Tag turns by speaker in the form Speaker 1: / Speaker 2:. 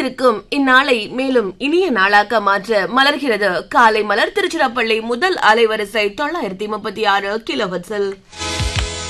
Speaker 1: இணைந்திருக்கும் இந்நாளை மேலும் இனிய நாளாக மாற்ற மலர்கிறது காலை மலர். திருச்சிராப்பள்ளி முதல் அலைவரிசை 936 கிலோஹெர்ட்ஸில்.